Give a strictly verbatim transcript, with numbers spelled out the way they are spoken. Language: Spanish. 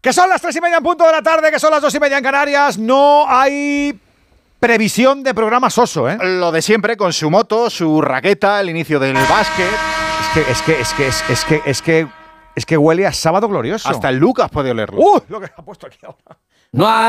Que son las tres y media en punto de la tarde, que son las dos y media en Canarias. No hay previsión de programa soso, ¿eh? Lo de siempre, con su moto, su raqueta, el inicio del básquet. Es que, es que, es que, es que, es que, es que, es que huele a sábado glorioso. Hasta el Lucas puede olerlo. ¡Uh! Lo que ha puesto aquí ahora. No hay